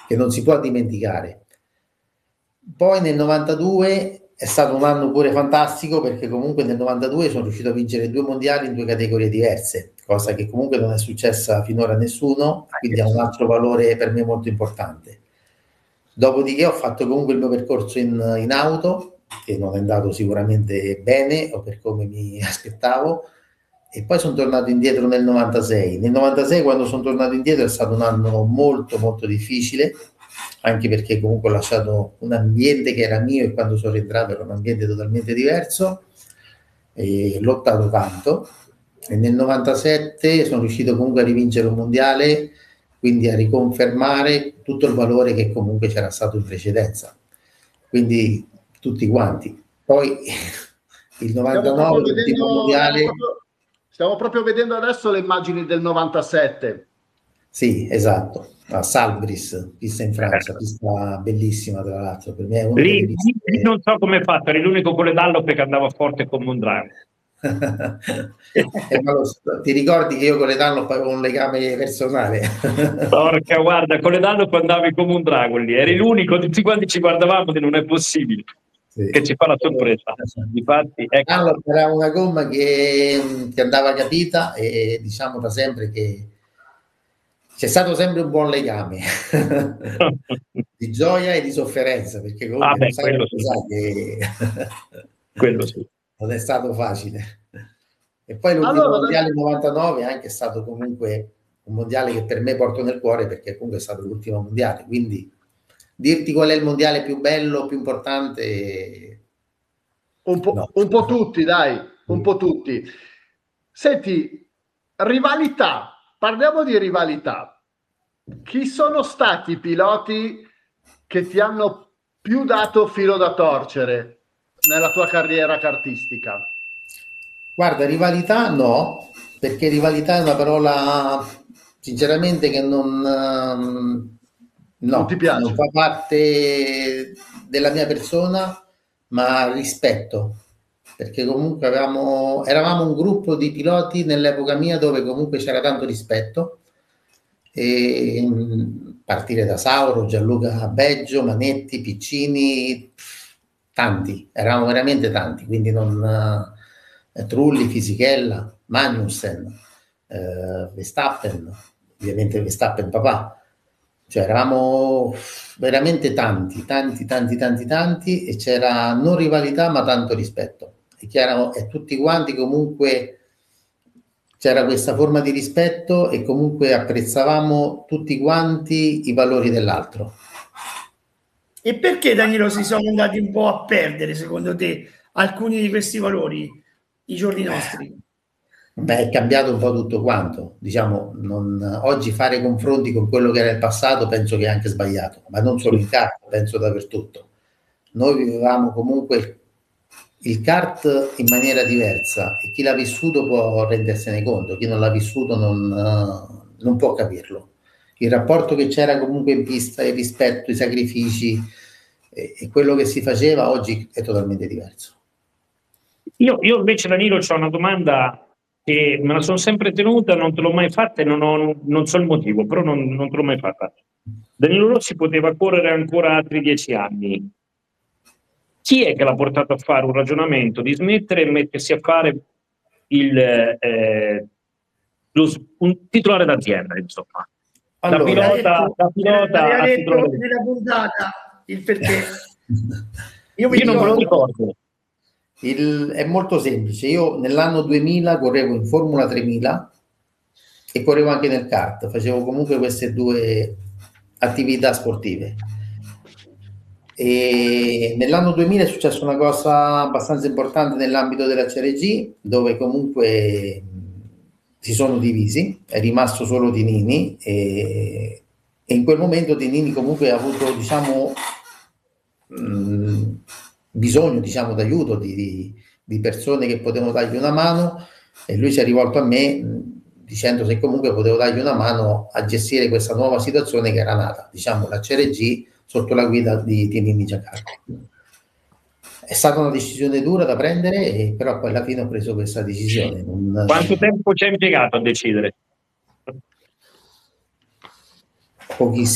che non si può dimenticare. Poi nel 92 è stato un anno pure fantastico, perché comunque nel 92 sono riuscito a vincere 2 mondiali in 2 categorie diverse, cosa che comunque non è successa finora a nessuno, quindi ha un altro valore per me molto importante. Dopodiché ho fatto comunque il mio percorso in auto, che non è andato sicuramente bene o per come mi aspettavo, e poi sono tornato indietro nel 96. Nel 96, quando sono tornato indietro, è stato un anno molto molto difficile, anche perché comunque ho lasciato un ambiente che era mio, e quando sono rientrato era un ambiente totalmente diverso, e lottato tanto, e nel 97 sono riuscito comunque a rivincere un mondiale, quindi a riconfermare tutto il valore che comunque c'era stato in precedenza, quindi tutti quanti. Poi il 99, l'ultimo mondiale. Stiamo proprio vedendo adesso le immagini del 97. Sì, esatto, a Salbris, pista in Francia, pista bellissima tra l'altro, per me è una delle Lì piste. non so come hai fatto, eri l'unico con le Dunlop che andava forte come un drago. Ti ricordi che io con le Dunlop avevo un legame personale? Porca, guarda, con le Dunlop andavi come un drago lì, eri l'unico, tutti quanti ci guardavamo e non è possibile, sì, che ci fa la sorpresa. Difatti, ecco. Allora, era una gomma che andava capita, e diciamo da sempre che c'è stato sempre un buon legame di gioia e di sofferenza, perché comunque quello sì. Che quello sì. Non è stato facile. E poi l'ultimo mondiale 99 anche è stato comunque un mondiale che per me porto nel cuore, perché comunque è stato l'ultimo mondiale, quindi dirti qual è il mondiale più bello, più importante, un po' tutti, dai, un po' tutti. Senti, rivalità, parliamo di rivalità. Chi sono stati i piloti che ti hanno più dato filo da torcere nella tua carriera kartistica? Guarda, rivalità no, perché rivalità è una parola sinceramente che non ti piace. Non fa parte della mia persona, ma rispetto, perché comunque eravamo un gruppo di piloti nell'epoca mia dove comunque c'era tanto rispetto, e partire da Sauro, Gianluca Beggio, Manetti, Piccini, tanti, eravamo veramente tanti, quindi Trulli, Fisichella, Magnussen, Verstappen, ovviamente Verstappen papà, cioè eravamo veramente tanti, e c'era non rivalità ma tanto rispetto, e tutti quanti comunque c'era questa forma di rispetto, e comunque apprezzavamo tutti quanti i valori dell'altro. E perché, Danilo, si sono andati un po' a perdere, secondo te, alcuni di questi valori, i giorni nostri? Beh, è cambiato un po' tutto quanto, diciamo, oggi fare confronti con quello che era il passato penso che è anche sbagliato, ma non solo in kart, penso dappertutto. Noi vivevamo comunque il kart in maniera diversa, e chi l'ha vissuto può rendersene conto, chi non l'ha vissuto non può capirlo. Il rapporto che c'era comunque in pista, il rispetto, i sacrifici, e quello che si faceva oggi è totalmente diverso. Io invece, Danilo, ho una domanda che me la sono sempre tenuta, non te l'ho mai fatta e non so il motivo, però non te l'ho mai fatta. Danilo Rossi poteva correre ancora altri 10 anni. Chi è che l'ha portato a fare un ragionamento di smettere e mettersi a fare un titolare d'azienda, insomma? Allora, da pilota a titolare nella puntata il perché. Io non me lo ricordo. È molto semplice. Io nell'anno 2000 correvo in Formula 3000 e correvo anche nel kart, facevo comunque queste due attività sportive, e nell'anno 2000 è successa una cosa abbastanza importante nell'ambito della CRG, dove comunque si sono divisi, è rimasto solo Tinini, e in quel momento Tinini comunque ha avuto, diciamo, bisogno, diciamo, d'aiuto di persone che potevano dargli una mano, e lui si è rivolto a me dicendo se comunque potevo dargli una mano a gestire questa nuova situazione che era nata, diciamo, la CRG sotto la guida di Tinini Giancarlo. È stata una decisione dura da prendere, però poi alla fine ho preso questa decisione. Quanto tempo ci hai impiegato a decidere? Pochissimo.